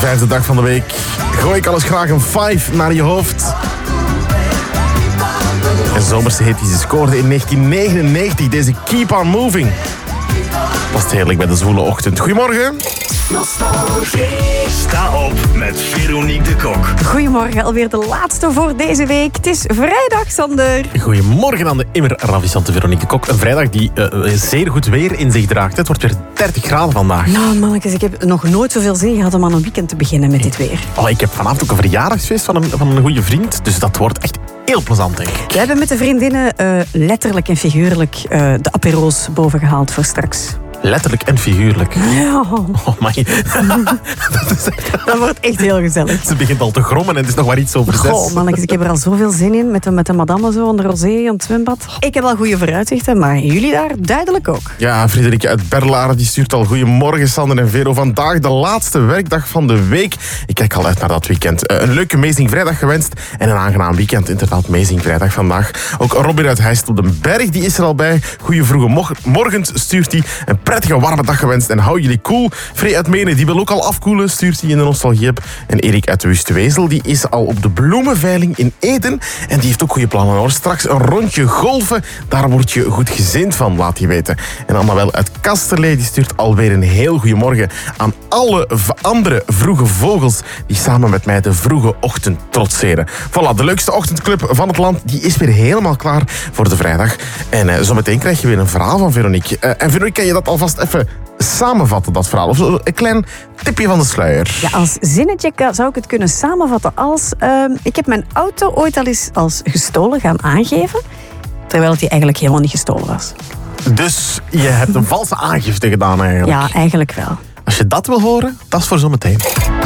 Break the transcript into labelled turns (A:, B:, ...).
A: 5e dag van de week gooi ik alles graag een 5 naar je hoofd. Een zomerse hit die ze scoorde in 1999, deze Keep On Moving. Past heerlijk bij de zwoele ochtend. Goedemorgen.
B: Sta op met Veronique de Kok.
C: Goedemorgen, alweer de laatste voor deze week. Het is vrijdag, Sander.
A: Goedemorgen aan de immer ravissante Veronique de Kok. Een vrijdag die zeer goed weer in zich draagt. Het wordt weer 30 graden vandaag.
C: Nou, mannetjes, ik heb nog nooit zoveel zin gehad om aan een weekend te beginnen met dit weer.
A: Oh, ik heb vanavond ook een verjaardagsfeest van een goede vriend. Dus dat wordt echt heel plezant, denk ik.
C: We hebben met de vriendinnen letterlijk en figuurlijk de apero's bovengehaald voor straks.
A: Letterlijk en figuurlijk.
C: Ja.
A: Oh my.
C: Dat wordt echt heel gezellig.
A: Ze begint al te grommen en het is nog maar iets over 6.
C: Goh, mannetjes, ik heb er al zoveel zin in met de madame zo aan de rosé aan het zwembad. Ik heb al goede vooruitzichten, maar jullie daar duidelijk ook.
A: Ja, Frederike uit Berlaren die stuurt al goedemorgen, Sander en Vero. Vandaag de laatste werkdag van de week. Ik kijk al uit naar dat weekend. Een leuke Amazing Vrijdag gewenst en een aangenaam weekend. Inderdaad, Amazing Vrijdag vandaag. Ook Robin uit Heist op den Berg, die is er al bij. Goeie vroege morgens stuurt hij. Een prettige warme dag gewenst en hou jullie cool. Free uit Menen, die wil ook al afkoelen, stuurt hij in de nostalgie-app. En Erik uit de Wustwezel, die is al op de bloemenveiling in Eden. En die heeft ook goede plannen hoor. Straks een rondje golfen, daar word je goed gezind van, laat hij weten. En Annabel uit Kasterlee, die stuurt alweer een heel goede morgen aan alle andere vroege vogels die samen met mij de vroege ochtend trotseren. Voilà, de leukste ochtendclub van het land, die is weer helemaal klaar voor de vrijdag. En zometeen krijg je weer een verhaal van Veronique. En Veronique, kan je dat alvast even samenvatten, dat verhaal? Of zo, een klein tipje van de sluier.
C: Ja, als zinnetje zou ik het kunnen samenvatten als... ik heb mijn auto ooit al eens als gestolen gaan aangeven, terwijl die eigenlijk helemaal niet gestolen was.
A: Dus je hebt een valse aangifte gedaan eigenlijk?
C: Ja, eigenlijk wel.
A: Als je dat wil horen, dat is voor zometeen.